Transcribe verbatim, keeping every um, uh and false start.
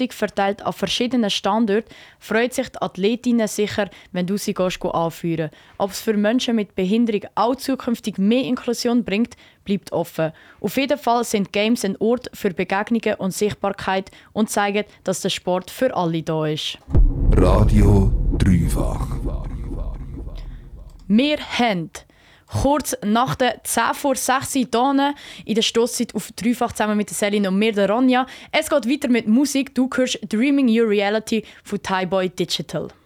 richtig verteilt an verschiedenen Standorten, freut sich die Athletinnen sicher, wenn du sie gehst, anführen. Ob es für Menschen mit Behinderung auch zukünftig mehr Inklusion bringt, bleibt offen. Auf jeden Fall sind Games ein Ort für Begegnungen und Sichtbarkeit und zeigen, dass der Sport für alle da ist. Radio Dreifach. Wir haben kurz nach der zehn vor sechs Uhr in der Stosszeit auf Dreifach zusammen mit Selin und mir, der Ronja. Es geht weiter mit Musik. Du hörst «Dreaming Your Reality» von Thai Boy Digital.